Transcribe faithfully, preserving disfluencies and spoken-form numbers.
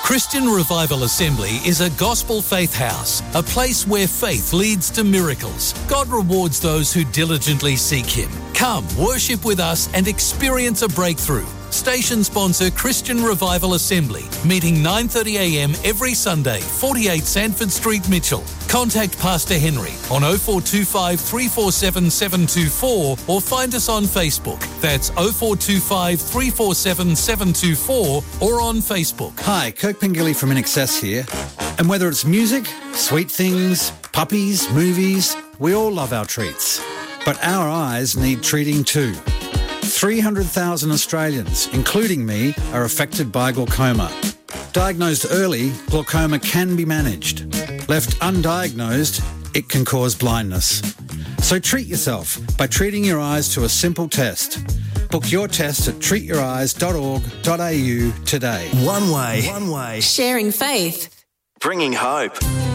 Christian Revival Assembly is a gospel faith house, a place where faith leads to miracles. God rewards those who diligently seek Him. Come, worship with us and experience a breakthrough. Station sponsor Christian Revival Assembly, meeting nine thirty a m every Sunday, forty-eight Sandford Street, Mitchell. Contact Pastor Henry on oh four two five, three four seven, seven two four or find us on Facebook. That's oh four two five, three four seven, seven two four or on Facebook. Hi, Kirk Pengilly from In Excess here. And whether it's music, sweet things, puppies, movies, we all love our treats. But our eyes need treating too. three hundred thousand Australians, including me, are affected by glaucoma. Diagnosed early, glaucoma can be managed. Left undiagnosed, it can cause blindness. So treat yourself by treating your eyes to a simple test. Book your test at treat your eyes dot org dot a u today. One way. One way. Sharing faith. Bringing hope.